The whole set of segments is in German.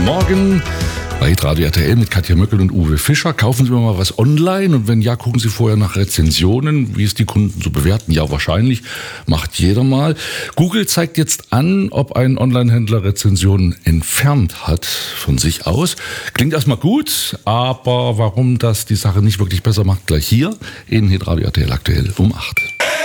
Guten Morgen bei Hitradio RTL mit Katja Möckel und Uwe Fischer. Kaufen Sie mal was online und wenn ja, gucken Sie vorher nach Rezensionen, wie es die Kunden so bewerten. Ja, wahrscheinlich, macht jeder mal. Google zeigt jetzt an, ob ein Onlinehändler Rezensionen entfernt hat von sich aus. Klingt erstmal gut, aber warum das die Sache nicht wirklich besser macht, gleich hier in Hitradio RTL aktuell um 8.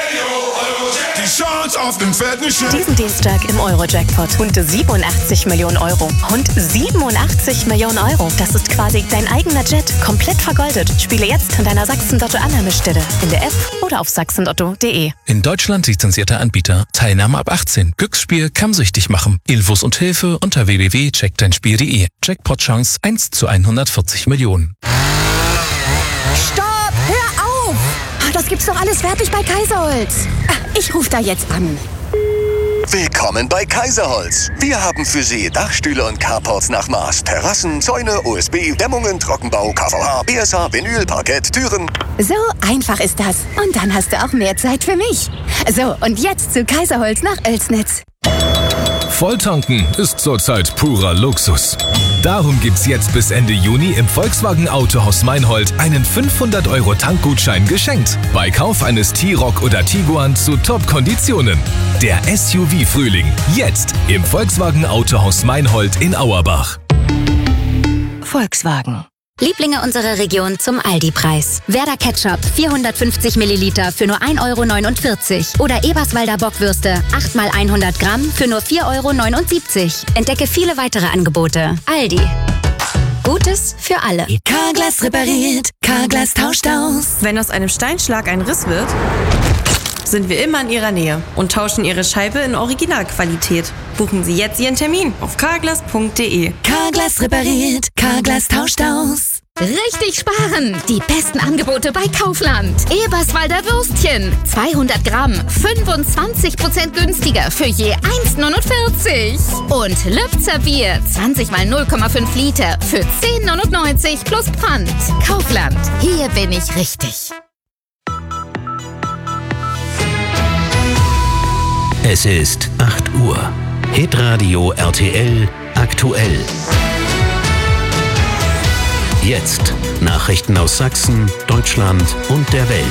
Diesen Dienstag im Euro-Jackpot. Rund 87 Millionen Euro. Rund 87 Millionen Euro. Das ist quasi dein eigener Jet, komplett vergoldet. Spiele jetzt an deiner Sachsen-Lotto-Annahmestelle. In der App oder auf sachsenlotto.de. In Deutschland lizenzierter Anbieter. Teilnahme ab 18. Glücksspiel kann süchtig machen. Infos und Hilfe unter www.checkdeinspiel.de. Jackpot-Chance 1 zu 140 Millionen. Stopp! Hör auf! Das gibt's doch alles fertig bei Kaiserholz. Ich rufe da jetzt an. Willkommen bei Kaiserholz. Wir haben für Sie Dachstühle und Carports nach Maß, Terrassen, Zäune, OSB, Dämmungen, Trockenbau, KVH, BSH, Vinyl, Parkett, Türen. So einfach ist das. Und dann hast du auch mehr Zeit für mich. So, und jetzt zu Kaiserholz nach Oelsnitz. Volltanken ist zurzeit purer Luxus. Darum gibt's jetzt bis Ende Juni im Volkswagen Autohaus Meinhold einen 500€ Tankgutschein geschenkt. Bei Kauf eines T-Roc oder Tiguan zu Top-Konditionen. Der SUV-Frühling. Jetzt im Volkswagen Autohaus Meinhold in Auerbach. Volkswagen. Lieblinge unserer Region zum Aldi-Preis. Werder Ketchup 450 Milliliter für nur 1,49 € oder Eberswalder Bockwürste 8 x 100 Gramm für nur 4,79 €. Entdecke viele weitere Angebote. Aldi. Gutes für alle. Carglass repariert, Carglass tauscht aus. Wenn aus einem Steinschlag ein Riss wird, sind wir immer in Ihrer Nähe und tauschen Ihre Scheibe in Originalqualität. Buchen Sie jetzt Ihren Termin auf carglass.de. Carglass repariert, Carglass tauscht aus. Richtig sparen! Die besten Angebote bei Kaufland. Eberswalder Würstchen. 200 Gramm. 25% günstiger für je 1,49 €. Und Lübzer Bier. 20 x 0,5 Liter für 10,99 € plus Pfand. Kaufland. Hier bin ich richtig. Es ist 8 Uhr. Hitradio RTL aktuell. Jetzt Nachrichten aus Sachsen, Deutschland und der Welt.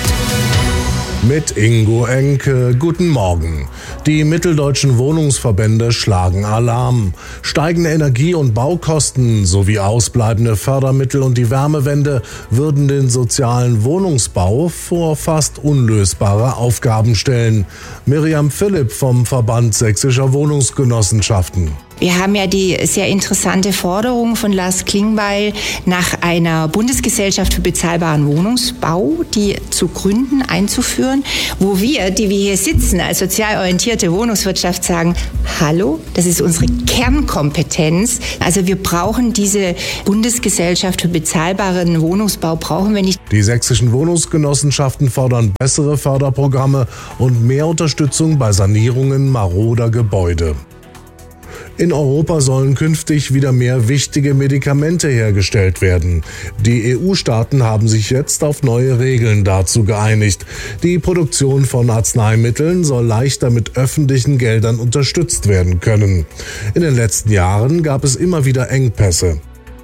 Mit Ingo Enke, guten Morgen. Die mitteldeutschen Wohnungsverbände schlagen Alarm. Steigende Energie- und Baukosten sowie ausbleibende Fördermittel und die Wärmewende würden den sozialen Wohnungsbau vor fast unlösbare Aufgaben stellen. Miriam Philipp vom Verband Sächsischer Wohnungsgenossenschaften. Wir haben ja die sehr interessante Forderung von Lars Klingbeil nach einer Bundesgesellschaft für bezahlbaren Wohnungsbau, die zu gründen, einzuführen, wo wir, die wir hier sitzen, als sozial orientierte Wohnungswirtschaft sagen, hallo, das ist unsere Kernkompetenz. Also wir brauchen diese Bundesgesellschaft für bezahlbaren Wohnungsbau, brauchen wir nicht. Die sächsischen Wohnungsgenossenschaften fordern bessere Förderprogramme und mehr Unterstützung bei Sanierungen maroder Gebäude. In Europa sollen künftig wieder mehr wichtige Medikamente hergestellt werden. Die EU-Staaten haben sich jetzt auf neue Regeln dazu geeinigt. Die Produktion von Arzneimitteln soll leichter mit öffentlichen Geldern unterstützt werden können. In den letzten Jahren gab es immer wieder Engpässe.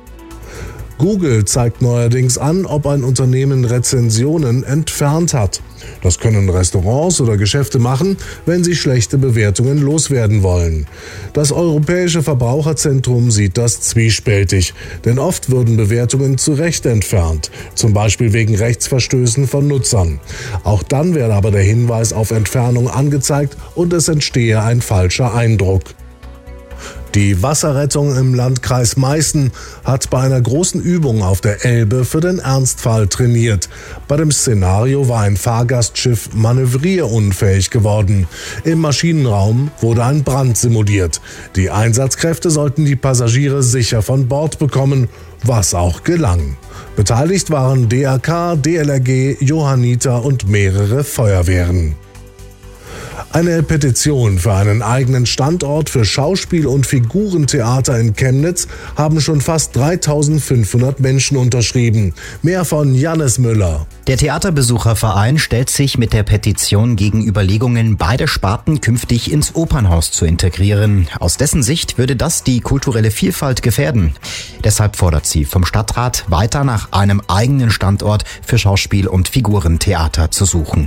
Google zeigt neuerdings an, ob ein Unternehmen Rezensionen entfernt hat. Das können Restaurants oder Geschäfte machen, wenn sie schlechte Bewertungen loswerden wollen. Das Europäische Verbraucherzentrum sieht das zwiespältig, denn oft würden Bewertungen zu Recht entfernt, zum Beispiel wegen Rechtsverstößen von Nutzern. Auch dann werde aber der Hinweis auf Entfernung angezeigt und es entstehe ein falscher Eindruck. Die Wasserrettung im Landkreis Meißen hat bei einer großen Übung auf der Elbe für den Ernstfall trainiert. Bei dem Szenario war ein Fahrgastschiff manövrierunfähig geworden. Im Maschinenraum wurde ein Brand simuliert. Die Einsatzkräfte sollten die Passagiere sicher von Bord bekommen, was auch gelang. Beteiligt waren DRK, DLRG, Johanniter und mehrere Feuerwehren. Eine Petition für einen eigenen Standort für Schauspiel- und Figurentheater in Chemnitz haben schon fast 3.500 Menschen unterschrieben. Mehr von Jannis Müller. Der Theaterbesucherverein stellt sich mit der Petition gegen Überlegungen, beide Sparten künftig ins Opernhaus zu integrieren. Aus dessen Sicht würde das die kulturelle Vielfalt gefährden. Deshalb fordert sie vom Stadtrat, weiter nach einem eigenen Standort für Schauspiel- und Figurentheater zu suchen.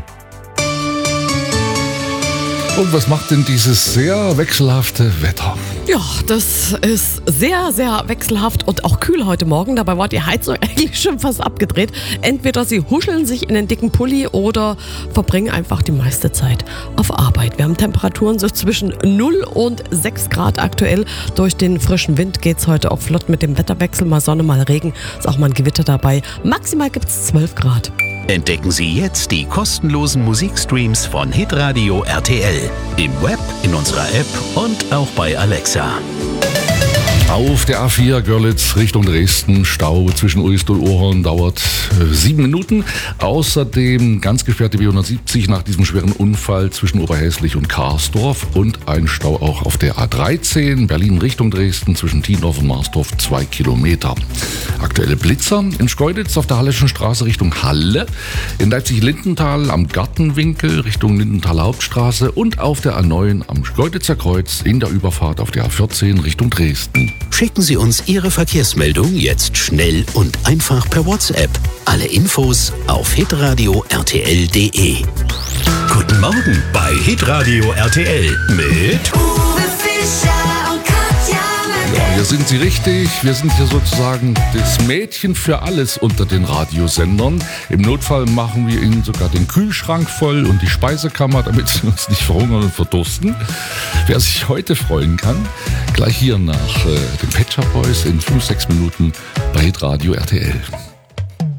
Und was macht denn dieses sehr wechselhafte Wetter? Ja, das ist sehr, sehr wechselhaft und auch kühl heute Morgen. Dabei war die Heizung eigentlich schon fast abgedreht. Entweder sie huscheln sich in einen dicken Pulli oder verbringen einfach die meiste Zeit auf Arbeit. Wir haben Temperaturen so zwischen 0 und 6 Grad aktuell. Durch den frischen Wind geht's heute auch flott mit dem Wetterwechsel. Mal Sonne, mal Regen. Ist auch mal ein Gewitter dabei. Maximal gibt's 12 Grad. Entdecken Sie jetzt die kostenlosen Musikstreams von Hitradio RTL. Im Web, in unserer App und auch bei Alexa. Auf der A4 Görlitz Richtung Dresden, Stau zwischen Uist und Ohrhorn dauert 7 Minuten. Außerdem ganz gesperrte B170 nach diesem schweren Unfall zwischen Oberhäslich und Karsdorf und ein Stau auch auf der A13 Berlin Richtung Dresden zwischen Tiendorf und Marsdorf 2 Kilometer. Aktuelle Blitzer in Schkeuditz auf der Halleschen Straße Richtung Halle, in Leipzig-Lindenthal am Gartenwinkel Richtung Lindenthaler Hauptstraße und auf der A9 am Schkeuditzer Kreuz in der Überfahrt auf der A14 Richtung Dresden. Schicken Sie uns Ihre Verkehrsmeldung jetzt schnell und einfach per WhatsApp. Alle Infos auf hitradio rtl.de. Guten Morgen bei Hitradio RTL mit Uwe Fischer und Katja Möckel. Ja, hier sind Sie richtig. Wir sind hier sozusagen das Mädchen für alles unter den Radiosendern. Im Notfall machen wir Ihnen sogar den Kühlschrank voll und die Speisekammer, damit Sie uns nicht verhungern und verdursten. Wer sich heute freuen kann, gleich hier nach den Pet Shop Boys in 5-6 Minuten bei Hitradio RTL.